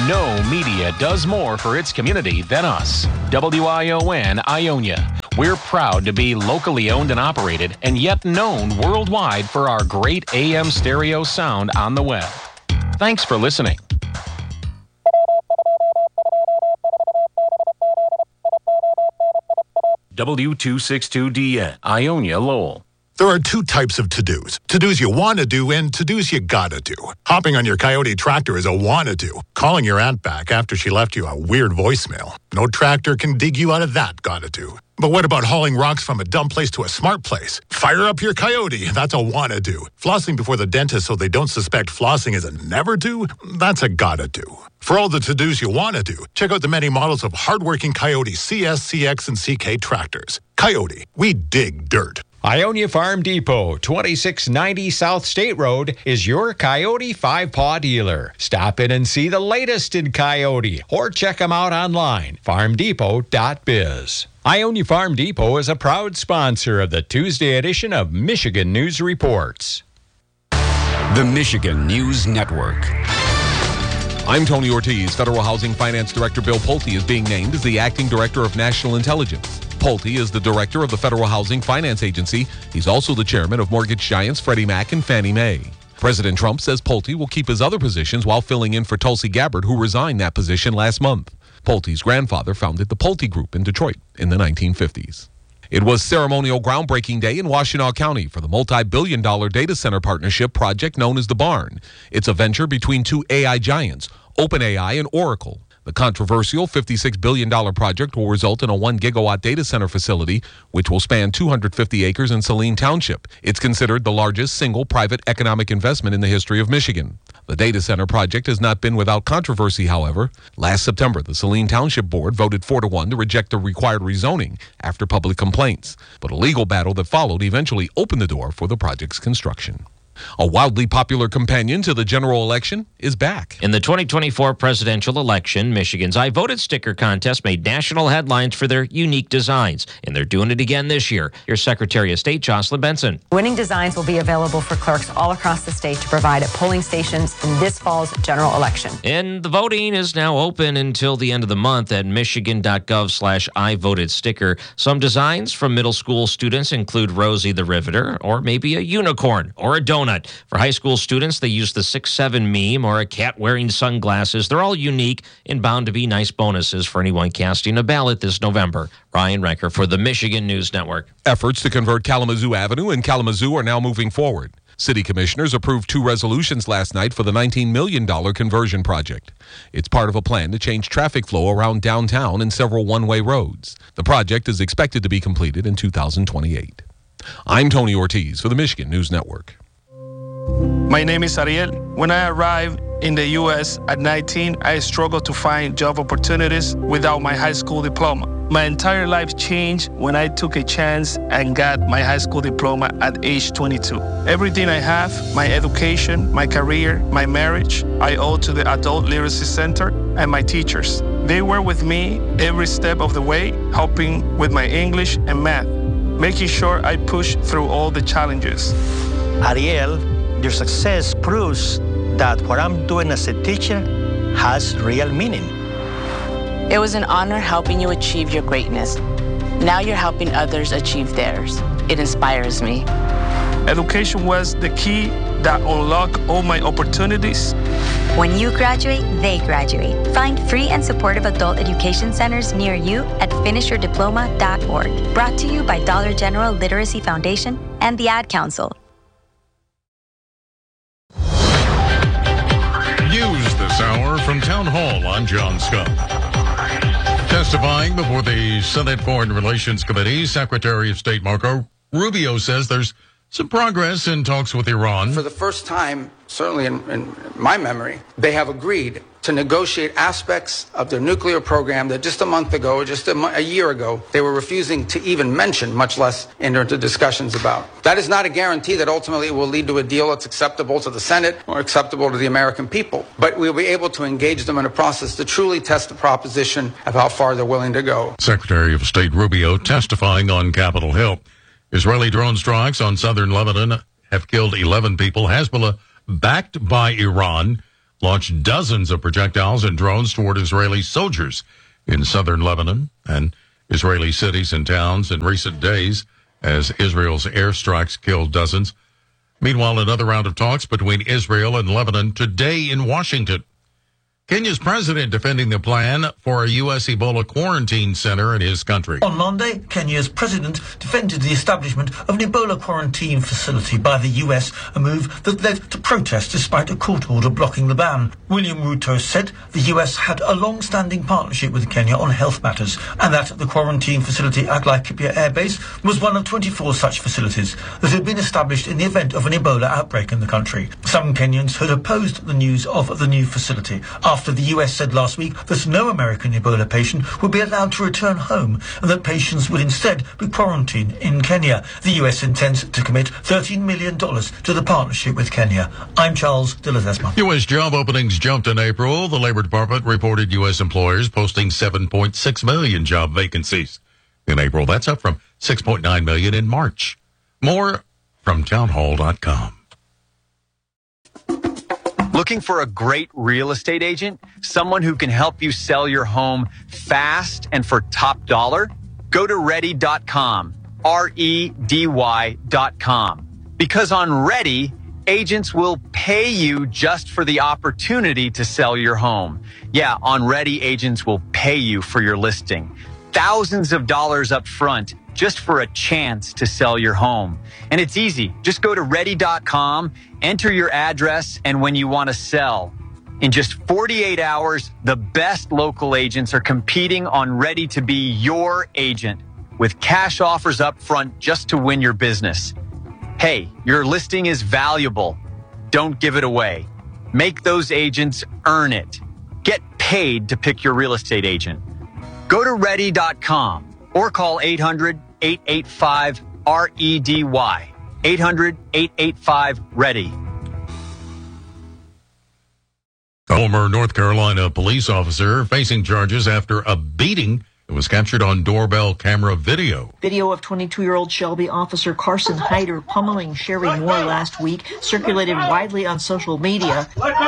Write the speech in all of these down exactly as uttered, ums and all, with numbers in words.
No media does more for its community than us. W I O N Ionia. We're proud to be locally owned and operated, and yet known worldwide for our great A M stereo sound on the web. Thanks for listening. W two sixty-two D N, Ionia, Lowell. There are two types of to-dos. To-dos you want to do and to-dos you gotta do. Hopping on your Coyote tractor is a wanna do. Calling your aunt back after she left you a weird voicemail. No tractor can dig you out of that gotta do. But what about hauling rocks from a dumb place to a smart place? Fire up your Coyote. That's a wanna do. Flossing before the dentist so they don't suspect flossing is a never do? That's a gotta do. For all the to-dos you want to do, check out the many models of hardworking Coyote C S, C X, and C K tractors. Coyote, we dig dirt. Ionia Farm Depot, twenty-six ninety South State Road, is your Coyote five-paw dealer. Stop in and see the latest in Coyote, or check them out online, farm depot dot biz. Ionia Farm Depot is a proud sponsor of the Tuesday edition of Michigan News Reports. The Michigan News Network. I'm Tony Ortiz. Federal Housing Finance Director Bill Pulte is being named as the Acting Director of National Intelligence. Pulte is the director of the Federal Housing Finance Agency. He's also the chairman of mortgage giants Freddie Mac and Fannie Mae. President Trump says Pulte will keep his other positions while filling in for Tulsi Gabbard, who resigned that position last month. Pulte's grandfather founded the Pulte Group in Detroit in the nineteen fifties. It was ceremonial groundbreaking day in Washtenaw County for the multi-billion dollar data center partnership project known as the Barn. It's a venture between two A I giants, OpenAI and Oracle. The controversial fifty-six billion dollars project will result in a one gigawatt data center facility, which will span two hundred fifty acres in Saline Township. It's considered the largest single private economic investment in the history of Michigan. The data center project has not been without controversy, however. Last September, the Saline Township Board voted four to one to reject the required rezoning after public complaints. But a legal battle that followed eventually opened the door for the project's construction. A wildly popular companion to the general election is back. In the twenty twenty-four presidential election, Michigan's I Voted sticker contest made national headlines for their unique designs, and they're doing it again this year. Here's Secretary of State Jocelyn Benson. Winning designs will be available for clerks all across the state to provide at polling stations in this fall's general election. And the voting is now open until the end of the month at michigan.gov slash I Voted sticker. Some designs from middle school students include Rosie the Riveter, or maybe a unicorn, or a donut. For high school students, they use the six seven meme or a cat wearing sunglasses. They're all unique and bound to be nice bonuses for anyone casting a ballot this November. Ryan Recker for the Michigan News Network. Efforts to convert Kalamazoo Avenue in Kalamazoo are now moving forward. City commissioners approved two resolutions last night for the nineteen million dollars conversion project. It's part of a plan to change traffic flow around downtown and several one-way roads. The project is expected to be completed in two thousand twenty-eight. I'm Tony Ortiz for the Michigan News Network. My name is Ariel. When I arrived in the U S at nineteen, I struggled to find job opportunities without my high school diploma. My entire life changed when I took a chance and got my high school diploma at age twenty-two. Everything I have, my education, my career, my marriage, I owe to the Adult Literacy Center and my teachers. They were with me every step of the way, helping with my English and math, making sure I pushed through all the challenges. Ariel, your success proves that what I'm doing as a teacher has real meaning. It was an honor helping you achieve your greatness. Now you're helping others achieve theirs. It inspires me. Education was the key that unlocked all my opportunities. When you graduate, they graduate. Find free and supportive adult education centers near you at finish your diploma dot org. Brought to you by Dollar General Literacy Foundation and the Ad Council. News this hour from Town Hall. I'm John Scott. Testifying before the Senate Foreign Relations Committee, Secretary of State Marco Rubio says there's some progress in talks with Iran. For the first time, certainly in, in my memory, they have agreed to negotiate aspects of their nuclear program that just a month ago, just a, a year ago, they were refusing to even mention, much less enter into discussions about. That is not a guarantee that ultimately it will lead to a deal that's acceptable to the Senate or acceptable to the American people. But we'll be able to engage them in a process to truly test the proposition of how far they're willing to go. Secretary of State Rubio testifying on Capitol Hill. Israeli drone strikes on southern Lebanon have killed eleven people. Hezbollah, backed by Iran, launched dozens of projectiles and drones toward Israeli soldiers in southern Lebanon and Israeli cities and towns in recent days as Israel's airstrikes killed dozens. Meanwhile, another round of talks between Israel and Lebanon today in Washington. Kenya's president defending the plan for a U S Ebola quarantine center in his country. On Monday, Kenya's president defended the establishment of an Ebola quarantine facility by the U S, a move that led to protests despite a court order blocking the ban. William Ruto said the U S had a long-standing partnership with Kenya on health matters and that the quarantine facility at Laikipia Air Base was one of twenty-four such facilities that had been established in the event of an Ebola outbreak in the country. Some Kenyans had opposed the news of the new facility after the U S said last week that no American Ebola patient would be allowed to return home and that patients would instead be quarantined in Kenya. The U S intends to commit thirteen million dollars to the partnership with Kenya. I'm Charles de Ledesma. U S job openings jumped in April. The Labor Department reported U S employers posting seven point six million job vacancies in April. That's up from six point nine million in March. More from townhall dot com. Looking for a great real estate agent? Someone who can help you sell your home fast and for top dollar? Go to ready dot com, R E D Y dot com. Because on Ready, agents will pay you just for the opportunity to sell your home. Yeah, on Ready, agents will pay you for your listing. Thousands of dollars up front just for a chance to sell your home. And it's easy. Just go to ready dot com, enter your address, and when you want to sell. In just forty-eight hours, the best local agents are competing on Ready to be your agent with cash offers up front just to win your business. Hey, your listing is valuable. Don't give it away. Make those agents earn it. Get paid to pick your real estate agent. Go to ready dot com or call eight hundred, eight eight five, R E D Y. eight hundred, eight eight five, READY. A former North Carolina police officer facing charges after a beating that was captured on doorbell camera video. Video of twenty-two-year-old Shelby officer Carson Hyder pummeling Sherry Moore last week circulated widely on social media.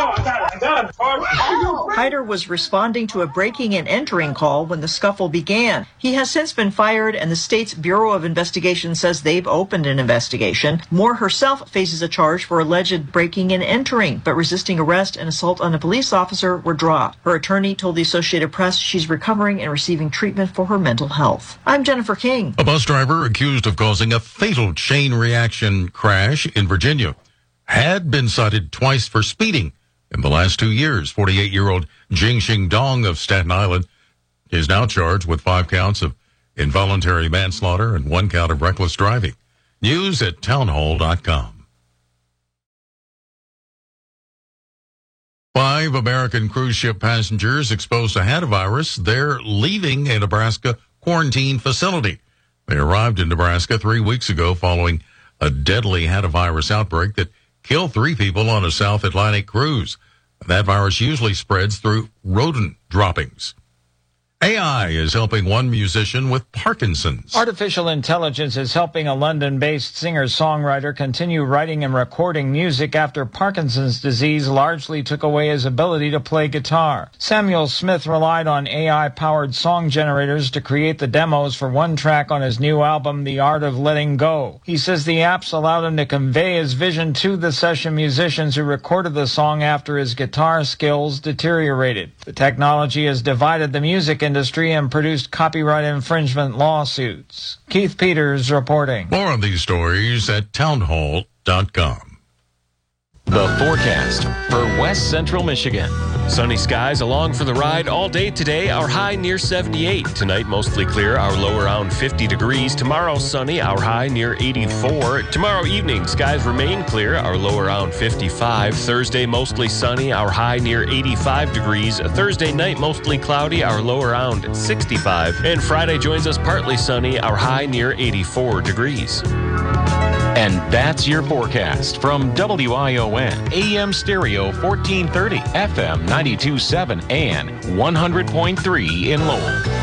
Hyder was responding to a breaking and entering call when the scuffle began. He has since been fired, and the state's Bureau of Investigation says they've opened an investigation. Moore herself faces a charge for alleged breaking and entering, but resisting arrest and assault on a police officer were dropped. Her attorney told the Associated Press she's recovering and receiving treatment for her mental health. I'm Jennifer King. A bus driver accused of causing a fatal chain reaction crash in Virginia had been cited twice for speeding in the last two years. forty-eight-year-old Jingxing Dong of Staten Island is now charged with five counts of involuntary manslaughter and one count of reckless driving. News at townhall dot com. Five American cruise ship passengers exposed to hantavirus. They're leaving a Nebraska quarantine facility. They arrived in Nebraska three weeks ago following a deadly hantavirus outbreak that killed three people on a South Atlantic cruise. That virus usually spreads through rodent droppings. A I is helping one musician with Parkinson's. Artificial intelligence is helping a London-based singer-songwriter continue writing and recording music after Parkinson's disease largely took away his ability to play guitar. Samuel Smith relied on A I-powered song generators to create the demos for one track on his new album, The Art of Letting Go. He says the apps allowed him to convey his vision to the session musicians who recorded the song after his guitar skills deteriorated. The technology has divided the music industry and produced copyright infringement lawsuits. Keith Peters reporting. More on these stories at townhall dot com. The forecast for West Central Michigan. Sunny skies along for the ride all day today. Our high near seventy-eight. Tonight, mostly clear. Our low around fifty degrees. Tomorrow, sunny. Our high near eighty-four. Tomorrow evening, skies remain clear. Our low around fifty-five. Thursday, mostly sunny. Our high near eighty-five degrees. Thursday night, mostly cloudy. Our low around sixty-five. And Friday joins us partly sunny. Our high near eighty-four degrees. And that's your forecast from W I O N, A M Stereo fourteen thirty, F M ninety-two point seven, and one hundred point three in Lowell.